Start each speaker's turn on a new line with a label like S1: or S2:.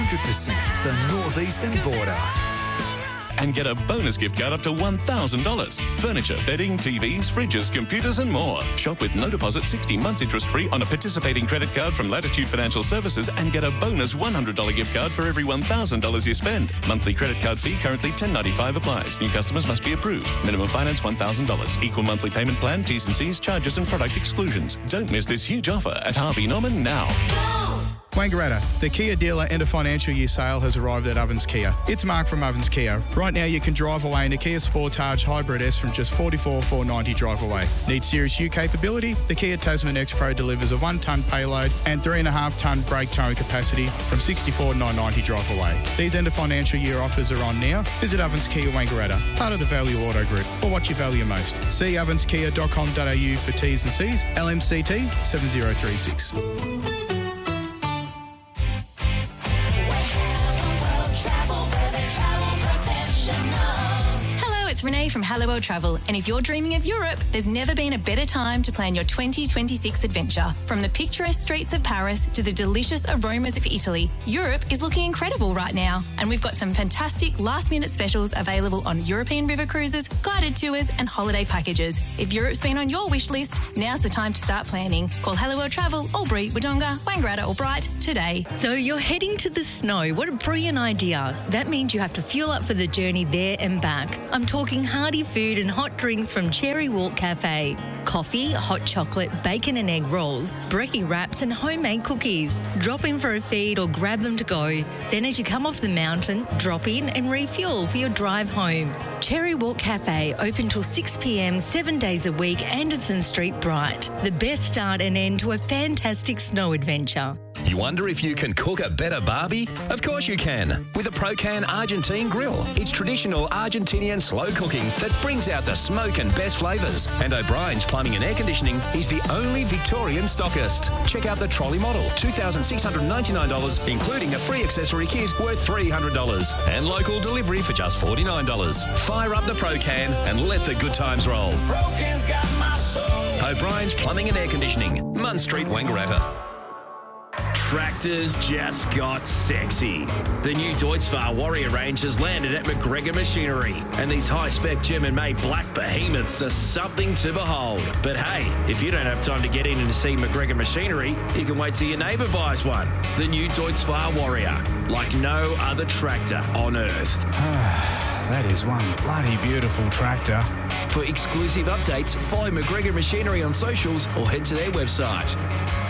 S1: 100% the northeastern border.
S2: And get a bonus gift card up to $1,000. Furniture, bedding, TVs, fridges, computers and more. Shop with no deposit, 60 months interest-free on a participating credit card from Latitude Financial Services and get a bonus $100 gift card for every $1,000 you spend. Monthly credit card fee currently $10.95 applies. New customers must be approved. Minimum finance $1,000. Equal monthly payment plan, T's and C's, charges and product exclusions. Don't miss this huge offer at Harvey Norman now.
S3: Wangaratta, the Kia dealer end of financial year sale has arrived at Ovens Kia. It's Mark from Ovens Kia. Right now you can drive away in a Kia Sportage Hybrid S from just $44,490 drive away. Need Series U capability? The Kia Tasman X Pro delivers a 1-tonne payload and 3.5-tonne brake towing capacity from $64,990 drive away. These end of financial year offers are on now. Visit Ovens Kia Wangaratta, part of the Value Auto Group, for what you value most. See ovenskia.com.au for T's and C's, LMCT 7036.
S4: It's Renee from Hello World Travel, and if you're dreaming of Europe, there's never been a better time to plan your 2026 adventure. From the picturesque streets of Paris to the delicious aromas of Italy, Europe is looking incredible right now, and we've got some fantastic last-minute specials available on European river cruises, guided tours and holiday packages. If Europe's been on your wish list, now's the time to start planning. Call Hello World Travel, Albury, Wodonga, Wangaratta or Bright today.
S5: So you're heading to the snow. What a brilliant idea. That means you have to fuel up for the journey there and back. I'm talking hearty food and hot drinks from Cherry Walk Cafe. Coffee, hot chocolate, bacon and egg rolls, brekkie wraps and homemade cookies. Drop in for a feed or grab them to go. Then as you come off the mountain, drop in and refuel for your drive home. Cherry Walk Cafe, open till 6 p.m, 7 days a week, Anderson Street, Bright. The best start and end to a fantastic snow adventure.
S6: You wonder if you can cook a better barbie? Of course you can, with a Procan Argentine grill. It's traditional Argentinian slow cooking that brings out the smoke and best flavours. And O'Brien's Plumbing and Air Conditioning is the only Victorian stockist. Check out the trolley model, $2,699, including a free accessory kit worth $300. And local delivery for just $49. Fire up the Procan and let the good times roll.
S7: Procan's got my soul.
S6: O'Brien's Plumbing and Air Conditioning, Munn Street, Wangaratta.
S8: Tractors just got sexy. The new Deutz-Fahr Warrior range has landed at McGregor Machinery, and these high-spec German-made black behemoths are something to behold. But hey, if you don't have time to get in and to see McGregor Machinery, you can wait till your neighbour buys one. The new Deutz-Fahr Warrior, like no other tractor on earth.
S9: That is one bloody beautiful tractor.
S8: For exclusive updates, follow McGregor Machinery on socials or head to their website.